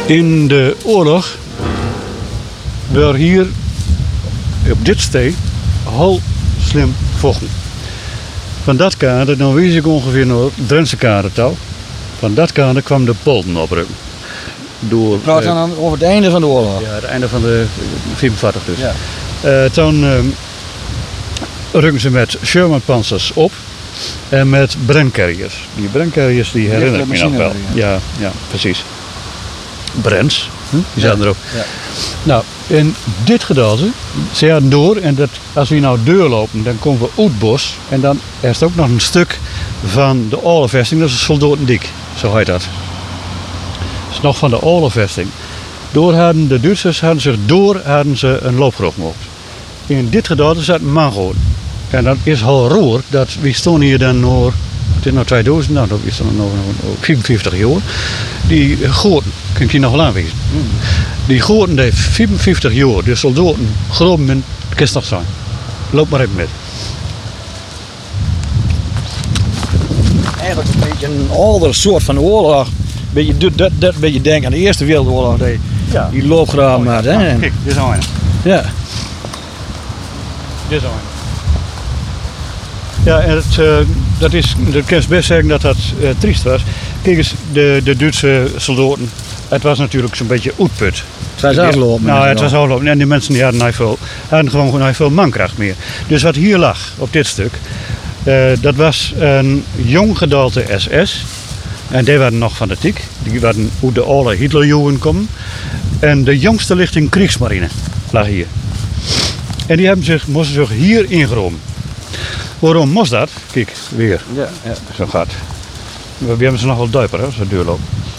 In de oorlog werd hier op dit stee heel slim vochten. Van dat kader, dan wees ik ongeveer naar het Drentse kadertal. Van dat kader kwam de polten oprukken. Praat dan over het einde van de oorlog? Ja, het einde van de 44 dus. Ja. Toen rukken ze met Sherman-panzers op en met Brencarriers. Die Brencarriers die herinner ik me nog wel. Ja, precies. Brens, die zaten erop. Ja. Nou, in dit gedeelte, ze hadden door en dat, als we nou doorlopen, dan komen we uit het bos en dan is er ook nog een stuk van de oorlogsvesting, dat is een soldatendik, zo heet dat. Dat is nog van de oorlogsvesting. Door hadden de Duitsers hadden ze een loopgraaf gemaakt. In dit gedeelte zat een mangoot. En dat is heel roer, dat we stonden hier dan nog, het is nou 2000, nou dat is dan nog 55 jaar. Die goten, kun je nog wel aanwijzen. Die goten die 55 jaar, de soldaten, gelopen in de kist nog zijn. Loop maar even met. Eigenlijk een beetje een andere soort van oorlog. Dat beetje denken aan de Eerste Wereldoorlog, die loopgraven had. Hè? Kijk, dit is een. Ja. Dit is een. Ja, en dat kan je best zeggen dat dat triest was. Kijk eens, de Duitse soldaten, het was natuurlijk zo'n beetje uitput. Het was afgelopen. Nou, het was afgelopen. En die mensen die hadden gewoon veel mankracht meer. Dus wat hier lag op dit stuk, dat was een jong gedeelte SS. En die waren nog fanatiek. Die waren hoe de alle Hitlerjaren komen. En de jongste lichting Kriegsmarine lag hier. En die moesten zich hier ingeromen. Waarom moest dat? Kijk, weer. Ja. Zo gaat. We hebben ze nog wel duiper, hè, als we duurlopen.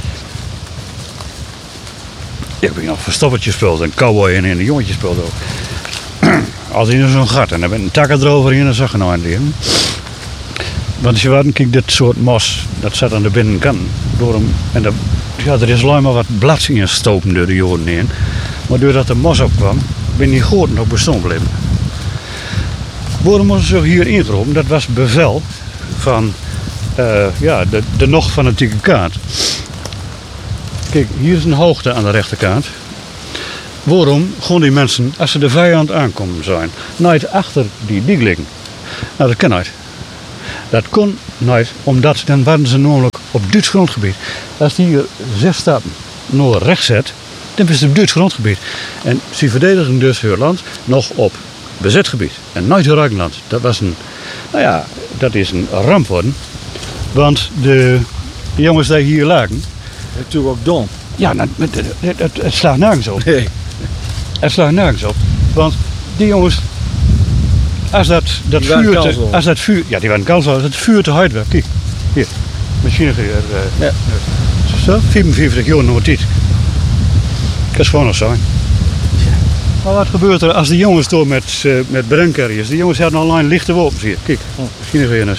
Ik heb hier nog verstoppertjes gespeeld en cowboy en een jongetje speelde ook. Als in zo'n gat en dan ben een takken erover in en zag je nou aan liggen. Want je waren, kijk, dit soort mos, dat zat aan de binnenkant. En er is alleen maar wat blad in gestoken door de jaren heen. Maar doordat er mos opkwam, ben die goten nog bestaan gebleven. Waarom moesten ze hier ingeroepen? Dat was bevel van de nog fanatieke kaart. Kijk, hier is een hoogte aan de rechterkant. Waarom gaan die mensen, als ze de vijand aankomen zijn, nooit achter die dik liggen? Nou, dat kan nooit. Dat kon nooit, omdat dan waren ze namelijk op Duits grondgebied. Als die hier 6 stappen naar rechts zet, dan is het op Duits grondgebied. En ze verdedigen dus hun land nog op bezet gebied. En nooit hun eigen land. Dat was dat is een ramp worden. Want de jongens die hier lagen. Natuurlijk ook dom. Ja, het slaat nergens op. Nee. Het slaat nergens op. Want die jongens, als dat vuur, ja, die waren kansloos. Als het vuur te hard werd, kijk, hier, machinegeweer. Ja. Zo, 45 jaar nog dit. Dat is gewoon nog zo. Maar wat gebeurt er als de jongens door met Brencarriers? Die jongens hadden al een lichte wapens hier. Kijk, machinegeweer nest.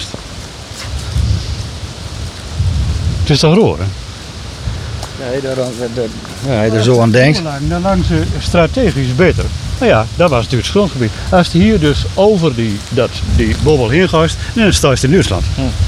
Het is toch roer, hè? Ja, er zo aan denkt. Dan lagen ze strategisch beter. Nou ja, dat was het Duits grondgebied. Als je hier dus over die bobbel heen gaat, dan sta je in Duitsland.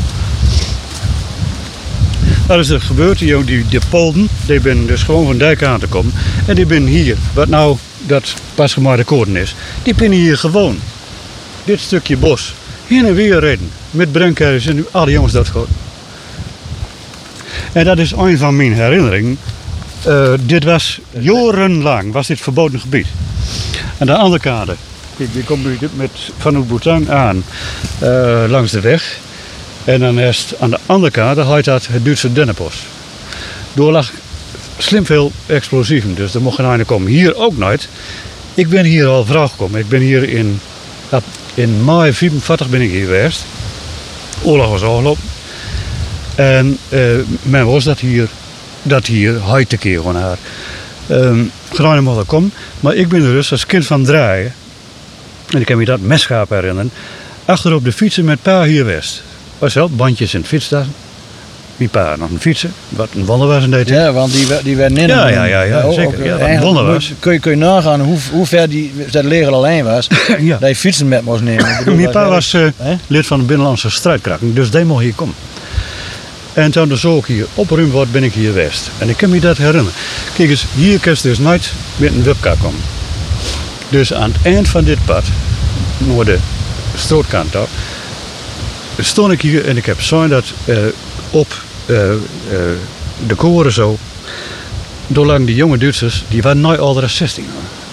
Wat is er gebeurd? Die Polen, die zijn dus gewoon van dijk aan te komen. En die zijn hier, wat nou dat pasgemaakte koorden is, die zijn hier gewoon. Dit stukje bos, heen en weer rijden. Met Brencarriers en alle jongens doodgeschoten. En dat is een van mijn herinneringen. Dit was jarenlang dit verboden gebied. Aan de andere kade, kijk, die komt vanuit Boutang aan langs de weg. En dan is het aan de andere kade heet dat het Duitse Dennenbos. Door lag slim veel explosieven, dus er mocht geen einde komen. Hier ook nooit. Ik ben hier al vrouw gekomen. Ik ben hier in mei 45 ben ik hier geweest. Oorlog was afgelopen. En men was dat hier huid te keer gewoon haar. Gedaan mocht komen. Maar ik ben er dus als kind van draaien. En ik kan me dat messchaap herinneren. Achter op de fietsen met pa hier west. Was wel bandjes in het fietsdassen. Die pa nog een fietsen. Wat een wonder was in deze. Ja, want die werden in. Ja, zeker. Ja, wat een wonder was. Kun je nagaan hoe ver dat leger alleen was. Ja. Dat je fietsen met moest nemen. Mijn pa was lid van de Binnenlandse Strijdkrachten. Dus die mocht hier komen. En toen dus ook hier opruimd wordt, ben ik hier geweest. En ik kan me dat herinneren. Kijk eens, hier kan je dus nooit met een webka komen. Dus aan het eind van dit pad, naar de strootkant op, stond ik hier en ik heb gezien dat op de koren zo, doorlang die jonge Duitsers, die waren nooit ouder dan 16.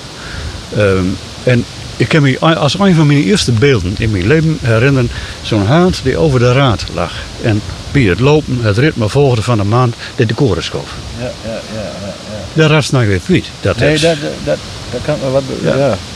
En ik kan me als een van mijn eerste beelden in mijn leven herinneren, zo'n haand die over de raad lag. En bij het lopen, het ritme volgde van de maand, de koren schoof. Ja. Daar was nog weer kwijt. Nee, dat kan me wat... Ja.